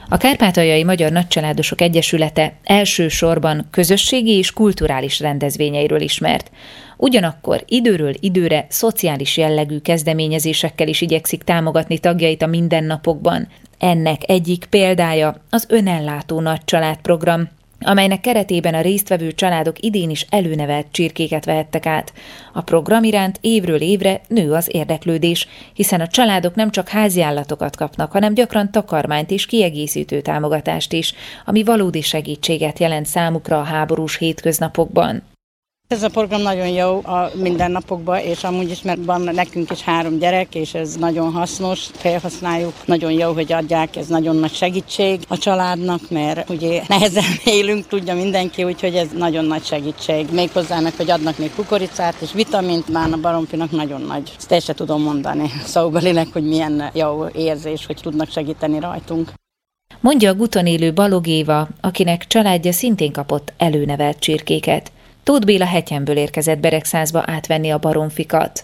A Kárpátaljai Magyar Nagycsaládosok Egyesülete elsősorban közösségi és kulturális rendezvényeiről ismert. Ugyanakkor időről időre szociális jellegű kezdeményezésekkel is igyekszik támogatni tagjait a mindennapokban. Ennek egyik példája az Önellátó Nagycsalád program, amelynek keretében a résztvevő családok idén is előnevelt csirkéket vehettek át. A program iránt évről évre nő az érdeklődés, hiszen a családok nem csak háziállatokat kapnak, hanem gyakran takarmányt és kiegészítő támogatást is, ami valódi segítséget jelent számukra a háborús hétköznapokban. Ez a program nagyon jó a mindennapokban, és amúgy is, mert van nekünk is 3 gyerek, és ez nagyon hasznos, felhasználjuk. Nagyon jó, hogy adják, ez nagyon nagy segítség a családnak, mert ugye nehezen élünk, tudja mindenki, úgyhogy ez nagyon nagy segítség. Még hozzának, hogy adnak még kukoricát és vitamint, már a baromfinak nagyon nagy. Ezt el sem tudom mondani szóbelileg, hogy milyen jó érzés, hogy tudnak segíteni rajtunk. Mondja a Guton élő Balog Éva, akinek családja szintén kapott előnevelt csirkéket. Tóth Béla Hetyenből érkezett Beregszázba átvenni a baromfikat.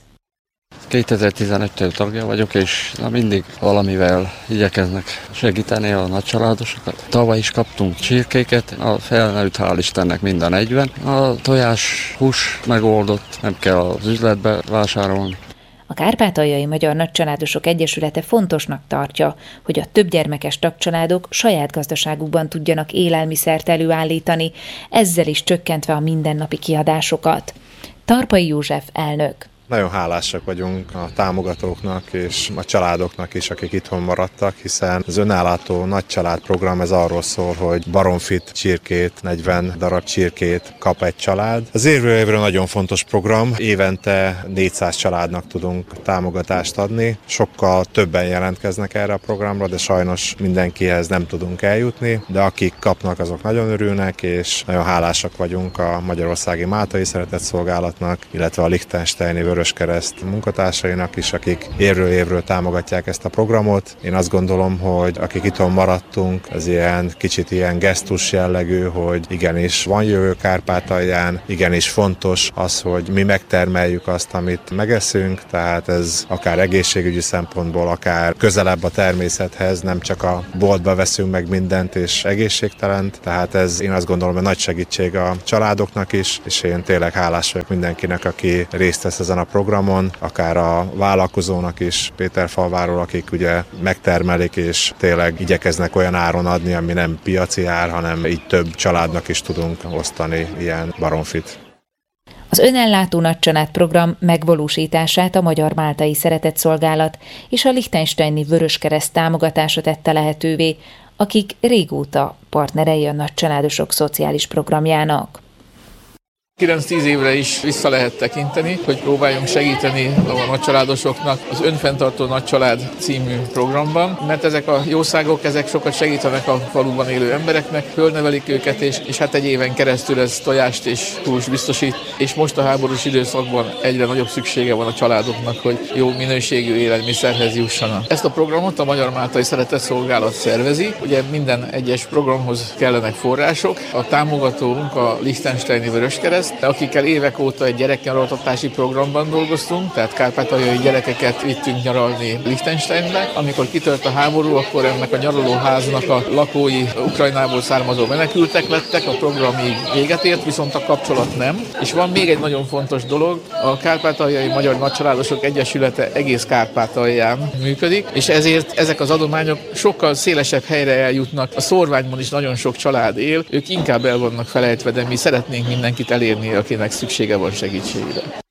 2015-től tagja vagyok, és mindig valamivel igyekeznek segíteni a nagycsaládosokat. Tavaly is kaptunk csirkéket, a felnőtt hál' Istennek mind a 40. A tojás hús megoldott, nem kell az üzletbe vásárolni. A Kárpátaljai Magyar Nagycsaládosok Egyesülete fontosnak tartja, hogy a többgyermekes tagcsaládok saját gazdaságukban tudjanak élelmiszert előállítani, ezzel is csökkentve a mindennapi kiadásokat. Tarpai József elnök. Nagyon hálásak vagyunk a támogatóknak és a családoknak is, akik itthon maradtak, hiszen az Önellátó Nagycsalád program ez arról szól, hogy baromfit, csirkét, 40 darab csirkét kap egy család. Az évről évre nagyon fontos program, évente 400 családnak tudunk támogatást adni. Sokkal többen jelentkeznek erre a programra, de sajnos mindenkihez nem tudunk eljutni, de akik kapnak, azok nagyon örülnek, és nagyon hálásak vagyunk a Magyarországi Máltai Szeretetszolgálatnak, illetve a Liechtensteini Vöröskereszt munkatársainak is, akik évről támogatják ezt a programot. Én azt gondolom, hogy akik itthon maradtunk, az kicsit ilyen gesztus jellegű, hogy igenis van jövő Kárpátalján, igenis fontos az, hogy mi megtermeljük azt, amit megeszünk, tehát ez akár egészségügyi szempontból, akár közelebb a természethez, nem csak a boltba veszünk meg mindent és egészségtelent, tehát ez én azt gondolom, hogy nagy segítség a családoknak is, és én tényleg hálás vagyok mindenkinek, aki részt vesz ezen a programon, akár a vállalkozónak is, Péterfalváról, akik ugye megtermelik és tényleg igyekeznek olyan áron adni, ami nem piaci ár, hanem így több családnak is tudunk osztani ilyen baromfit. Az Önellátó Nagycsalád program megvalósítását a Magyar Máltai Szeretetszolgálat és a Liechtensteini Vöröskereszt támogatása tette lehetővé, akik régóta partnerei a nagycsaládosok szociális programjának. 9-10 évre is vissza lehet tekinteni, hogy próbáljunk segíteni a nagycsaládosoknak az Önfenntartó Nagycsalád című programban, mert ezek a jószágok, ezek sokat segítenek a faluban élő embereknek, fölnevelik őket, és hát egy éven keresztül ez tojást és húst biztosít, és most a háborús időszakban egyre nagyobb szüksége van a családoknak, hogy jó minőségű élelmiszerhez jussanak. Ezt a programot a Magyar Máltai Szeretetszolgálat szervezi, ugye minden egyes programhoz kellenek források, a támogatónk a Liechtensteini Vöröskereszt, akikkel évek óta egy gyereknyaraltatási programban dolgoztunk, tehát kárpátaljai gyerekeket vittünk nyaralni Liechtensteinbe. Amikor kitört a háború, akkor ennek a nyaralóháznak a lakói Ukrajnából származó menekültek lettek, a program így véget ért, viszont a kapcsolat nem. És van még egy nagyon fontos dolog, a Kárpátaljai Magyar Nagycsaládosok Egyesülete egész Kárpátalján működik, és ezért ezek az adományok sokkal szélesebb helyre eljutnak. A Szórványban is nagyon sok család él, ők inkább el vannak felejtve, de mi szeretnénk mindenkit elérni, akinek szüksége van segítségre.